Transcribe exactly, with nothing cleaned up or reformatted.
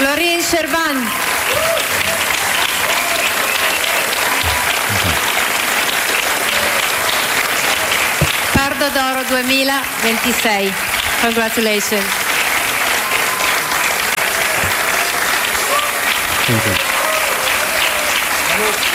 Florin Shervan. Pardo d'Oro duemilaventisei. Congratulations. Thank you.